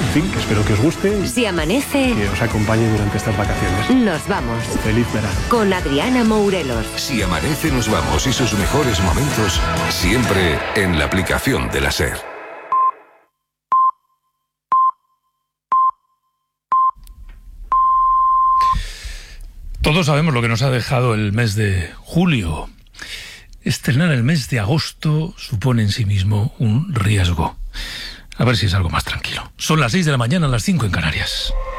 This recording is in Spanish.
fin, que espero que os guste y Si amanece, que os acompañe durante estas vacaciones. nos vamos. Feliz verano. Con Adriana Mourelos. Si amanece nos vamos y sus mejores momentos siempre en la aplicación de la SER. Todos sabemos lo que nos ha dejado el mes de julio. Estrenar el mes de agosto supone en sí mismo un riesgo. A ver si es algo más tranquilo. Son las 6 de la mañana, las 5 en Canarias.